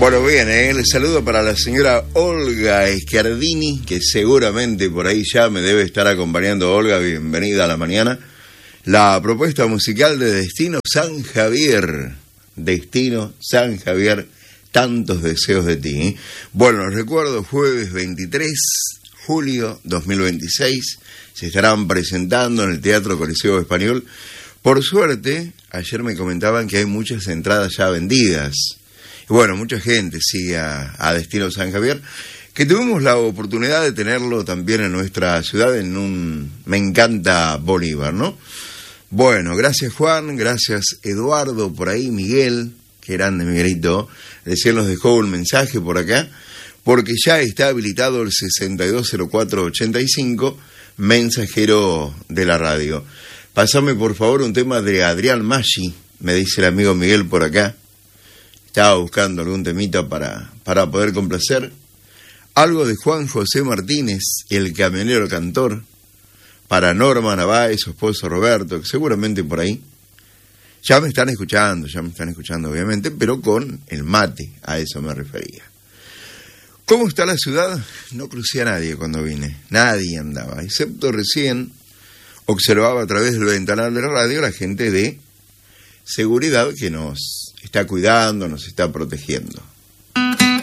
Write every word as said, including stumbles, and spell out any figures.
Bueno, bien, ¿eh? El saludo para la señora Olga Escardini, que seguramente por ahí ya me debe estar acompañando. Olga, bienvenida a la mañana. La propuesta musical de Destino San Javier. Destino San Javier, tantos deseos de ti, ¿eh? Bueno, recuerdo, jueves veintitrés de julio dos mil veintiséis, se estarán presentando en el Teatro Coliseo Español. Por suerte, ayer me comentaban que hay muchas entradas ya vendidas. Y bueno, mucha gente sigue a, a Destino San Javier, que tuvimos la oportunidad de tenerlo también en nuestra ciudad, en un Me Encanta Bolívar, ¿no? Bueno, gracias Juan, gracias Eduardo, por ahí Miguel, que grande Miguelito, recién nos dejó un mensaje por acá, porque ya está habilitado el sesenta y dos cero cuatro ochenta y cinco, mensajero de la radio. Pásame por favor un tema de Adrián Maggi, me dice el amigo Miguel por acá. Estaba buscando algún temita para, para poder complacer. Algo de Juan José Martínez, el camionero cantor, para Norma Navaez, su esposo Roberto, que seguramente por ahí. Ya me están escuchando, ya me están escuchando obviamente, pero con el mate, a eso me refería. ¿Cómo está la ciudad? No crucé a nadie cuando vine, nadie andaba, excepto recién observaba a través del ventanal de la radio la gente de seguridad que nos está cuidando, nos está protegiendo.